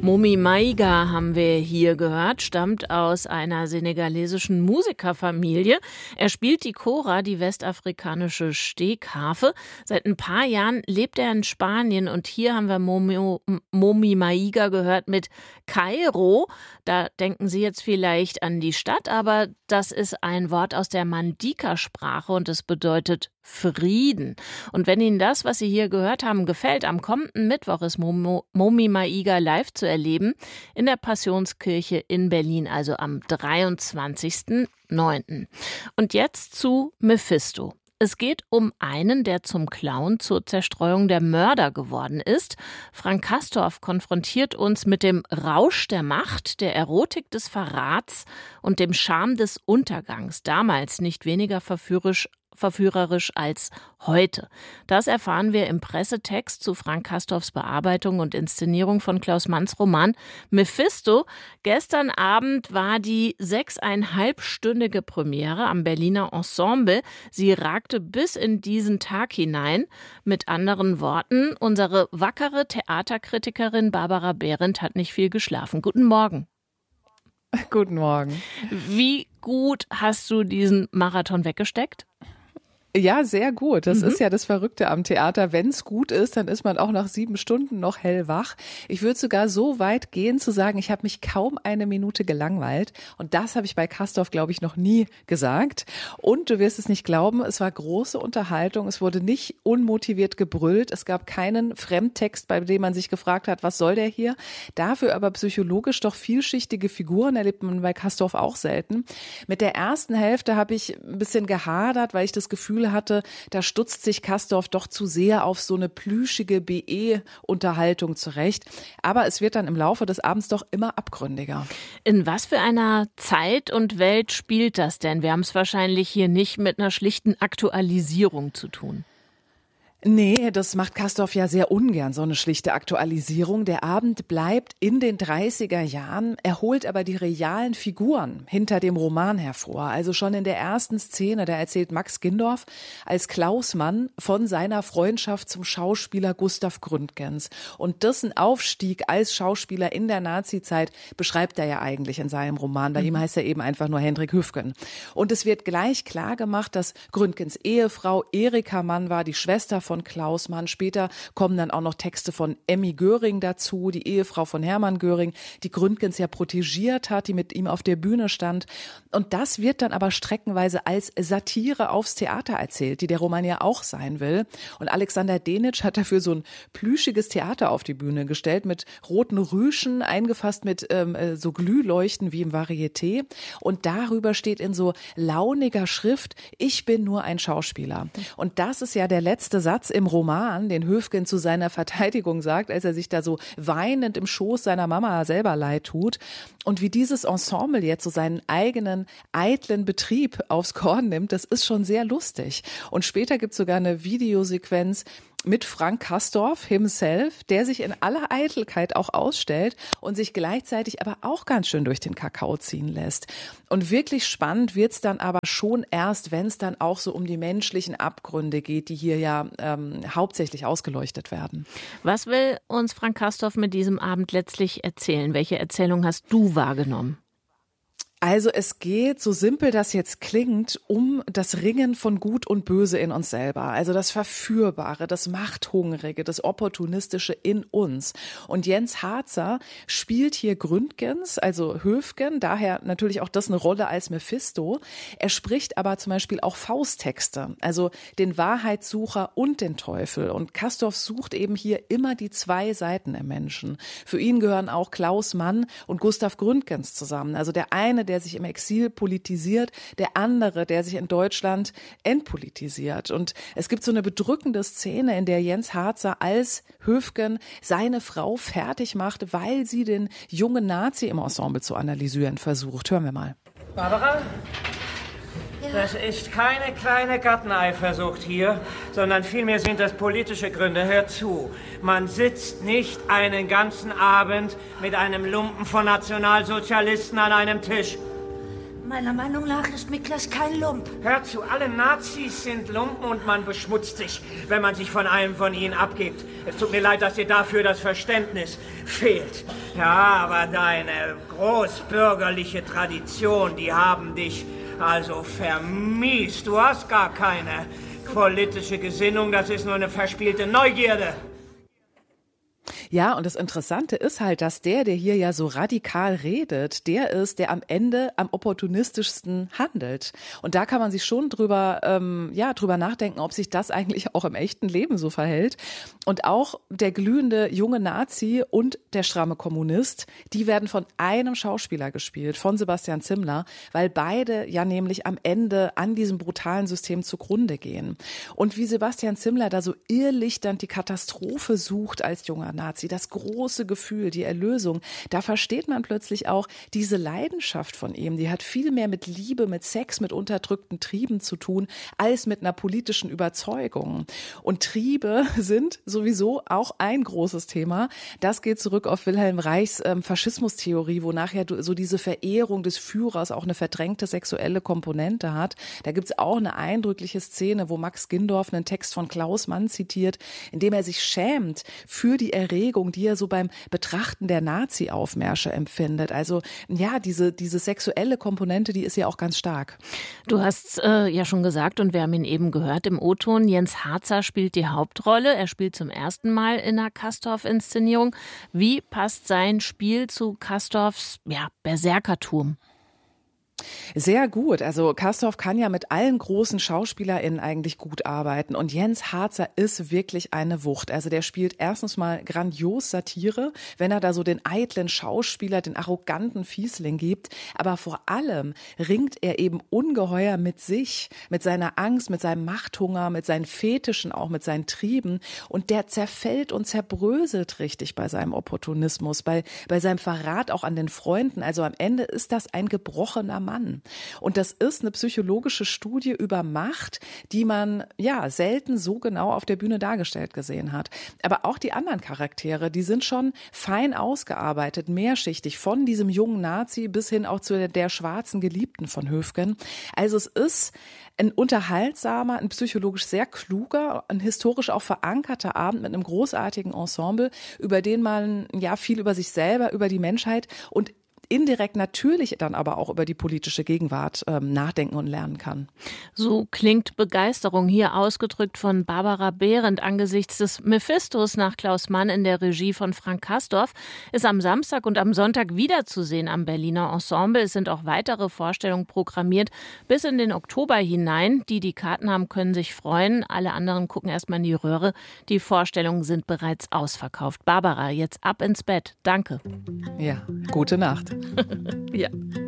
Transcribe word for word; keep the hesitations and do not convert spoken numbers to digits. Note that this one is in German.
Momi Maiga haben wir hier gehört, stammt aus einer senegalesischen Musikerfamilie. Er spielt die Kora, die westafrikanische Stegharfe. Seit ein paar Jahren lebt er in Spanien und hier haben wir Momi, Momi Maiga gehört mit Kairo. Da denken Sie jetzt vielleicht an die Stadt, aber das ist ein Wort aus der Mandika-Sprache und es bedeutet Frieden. Und wenn Ihnen das, was Sie hier gehört haben, gefällt, am kommenden Mittwoch ist Momo, Momi Maiga live zu erleben in der Passionskirche in Berlin, also am dreiundzwanzigsten neunten Und jetzt zu Mephisto. Es geht um einen, der zum Clown zur Zerstreuung der Mörder geworden ist. Frank Castorf konfrontiert uns mit dem Rausch der Macht, der Erotik des Verrats und dem Charme des Untergangs. Damals nicht weniger verführerisch verführerisch als heute. Das erfahren wir im Pressetext zu Frank Castorfs Bearbeitung und Inszenierung von Klaus Manns Roman Mephisto. Gestern Abend war die sechseinhalbstündige Premiere am Berliner Ensemble. Sie ragte bis in diesen Tag hinein. Mit anderen Worten, unsere wackere Theaterkritikerin Barbara Behrendt hat nicht viel geschlafen. Guten Morgen. Guten Morgen. Wie gut hast du diesen Marathon weggesteckt? Ja, sehr gut. Das Mhm. ist ja das Verrückte am Theater. Wenn es gut ist, dann ist man auch nach sieben Stunden noch hellwach. Ich würde sogar so weit gehen zu sagen, ich habe mich kaum eine Minute gelangweilt. Und das habe ich bei Castorf, glaube ich, noch nie gesagt. Und du wirst es nicht glauben, es war große Unterhaltung. Es wurde nicht unmotiviert gebrüllt. Es gab keinen Fremdtext, bei dem man sich gefragt hat, was soll der hier? Dafür aber psychologisch doch vielschichtige Figuren erlebt man bei Castorf auch selten. Mit der ersten Hälfte habe ich ein bisschen gehadert, weil ich das Gefühl hatte, da stutzt sich Castorf doch zu sehr auf so eine plüschige B E-Unterhaltung zurecht. Aber es wird dann im Laufe des Abends doch immer abgründiger. In was für einer Zeit und Welt spielt das denn? Wir haben es wahrscheinlich hier nicht mit einer schlichten Aktualisierung zu tun. Nee, das macht Castorf ja sehr ungern, so eine schlichte Aktualisierung. Der Abend bleibt in den dreißiger Jahren, er holt aber die realen Figuren hinter dem Roman hervor. Also schon in der ersten Szene, da erzählt Max Gindorf als Klaus Mann von seiner Freundschaft zum Schauspieler Gustav Gründgens. Und dessen Aufstieg als Schauspieler in der Nazizeit beschreibt er ja eigentlich in seinem Roman. Bei mhm. ihm heißt er eben einfach nur Hendrik Hüfgen. Und es wird gleich klar gemacht, dass Gründgens Ehefrau Erika Mann war, die Schwester von Klaus Mann. Später kommen dann auch noch Texte von Emmy Göring dazu, die Ehefrau von Hermann Göring, die Gründgens ja protegiert hat, die mit ihm auf der Bühne stand. Und das wird dann aber streckenweise als Satire aufs Theater erzählt, die der Roman ja auch sein will. Und Alexander Denitsch hat dafür so ein plüschiges Theater auf die Bühne gestellt mit roten Rüschen, eingefasst mit ähm, so Glühleuchten wie im Varieté. Und darüber steht in so launiger Schrift, ich bin nur ein Schauspieler. Und das ist ja der letzte Satz im Roman, den Höfgen zu seiner Verteidigung sagt, als er sich da so weinend im Schoß seiner Mama selber leid tut. Und wie dieses Ensemble jetzt so seinen eigenen eitlen Betrieb aufs Korn nimmt, das ist schon sehr lustig. Und später gibt es sogar eine Videosequenz mit Frank Castorf himself, der sich in aller Eitelkeit auch ausstellt und sich gleichzeitig aber auch ganz schön durch den Kakao ziehen lässt. Und wirklich spannend wird's dann aber schon erst, wenn es dann auch so um die menschlichen Abgründe geht, die hier ja ähm, hauptsächlich ausgeleuchtet werden. Was will uns Frank Castorf mit diesem Abend letztlich erzählen? Welche Erzählung hast du wahrgenommen? Also es geht, so simpel das jetzt klingt, um das Ringen von Gut und Böse in uns selber. Also das Verführbare, das Machthungrige, das Opportunistische in uns. Und Jens Harzer spielt hier Gründgens, also Höfgen, daher natürlich auch das eine Rolle als Mephisto. Er spricht aber zum Beispiel auch Fausttexte, also den Wahrheitssucher und den Teufel. Und Castorf sucht eben hier immer die zwei Seiten im Menschen. Für ihn gehören auch Klaus Mann und Gustav Gründgens zusammen. Also der eine, der sich im Exil politisiert, der andere, der sich in Deutschland entpolitisiert. Und es gibt so eine bedrückende Szene, in der Jens Harzer als Höfgen seine Frau fertig macht, weil sie den jungen Nazi im Ensemble zu analysieren versucht. Hören wir mal. Barbara? Ja. Das ist keine kleine Garteneifersucht hier, sondern vielmehr sind das politische Gründe. Hör zu, man sitzt nicht einen ganzen Abend mit einem Lumpen von Nationalsozialisten an einem Tisch. Meiner Meinung nach ist Miklas kein Lump. Hör zu, alle Nazis sind Lumpen und man beschmutzt sich, wenn man sich von einem von ihnen abgibt. Es tut mir leid, dass dir dafür das Verständnis fehlt. Ja, aber deine großbürgerliche Tradition, die haben dich also vermiest. Du hast gar keine politische Gesinnung, das ist nur eine verspielte Neugierde. Ja, und das Interessante ist halt, dass der, der hier ja so radikal redet, der ist, der am Ende am opportunistischsten handelt. Und da kann man sich schon drüber, ähm, ja, drüber nachdenken, ob sich das eigentlich auch im echten Leben so verhält. Und auch der glühende junge Nazi und der stramme Kommunist, die werden von einem Schauspieler gespielt, von Sebastian Zimmler, weil beide ja nämlich am Ende an diesem brutalen System zugrunde gehen. Und wie Sebastian Zimmler da so irrlichternd die Katastrophe sucht als junger Nazi, das große Gefühl, die Erlösung, da versteht man plötzlich auch diese Leidenschaft von ihm. Die hat viel mehr mit Liebe, mit Sex, mit unterdrückten Trieben zu tun, als mit einer politischen Überzeugung. Und Triebe sind sowieso auch ein großes Thema. Das geht zurück auf Wilhelm Reichs ähm, Faschismustheorie, wo nachher so diese Verehrung des Führers auch eine verdrängte sexuelle Komponente hat. Da gibt es auch eine eindrückliche Szene, wo Max Gindorf einen Text von Klaus Mann zitiert, in dem er sich schämt für die Erregung, die er so beim Betrachten der Nazi-Aufmärsche empfindet. Also ja, diese, diese sexuelle Komponente, die ist ja auch ganz stark. Du hast äh, ja schon gesagt und wir haben ihn eben gehört im O-Ton, Jens Harzer spielt die Hauptrolle. Er spielt zum ersten Mal in einer Castorf-Inszenierung. Wie passt sein Spiel zu Castorfs ja, Berserkertum? Sehr gut. Also Castorf kann ja mit allen großen SchauspielerInnen eigentlich gut arbeiten. Und Jens Harzer ist wirklich eine Wucht. Also der spielt erstens mal grandios Satire, wenn er da so den eitlen Schauspieler, den arroganten Fiesling gibt. Aber vor allem ringt er eben ungeheuer mit sich, mit seiner Angst, mit seinem Machthunger, mit seinen Fetischen, auch mit seinen Trieben. Und der zerfällt und zerbröselt richtig bei seinem Opportunismus, bei, bei seinem Verrat auch an den Freunden. Also am Ende ist das ein gebrochener Mann. Und das ist eine psychologische Studie über Macht, die man ja selten so genau auf der Bühne dargestellt gesehen hat. Aber auch die anderen Charaktere, die sind schon fein ausgearbeitet, mehrschichtig, von diesem jungen Nazi bis hin auch zu der, der schwarzen Geliebten von Höfgen. Also es ist ein unterhaltsamer, ein psychologisch sehr kluger, ein historisch auch verankerter Abend mit einem großartigen Ensemble, über den man ja viel über sich selber, über die Menschheit und indirekt natürlich dann aber auch über die politische Gegenwart ähm, nachdenken und lernen kann. So klingt Begeisterung hier ausgedrückt von Barbara Behrendt angesichts des Mephistos nach Klaus Mann in der Regie von Frank Castorf. Ist am Samstag und am Sonntag wiederzusehen am Berliner Ensemble. Es sind auch weitere Vorstellungen programmiert bis in den Oktober hinein. Die, die Karten haben, können sich freuen. Alle anderen gucken erstmal in die Röhre. Die Vorstellungen sind bereits ausverkauft. Barbara, jetzt ab ins Bett. Danke. Ja, gute Nacht. Ja.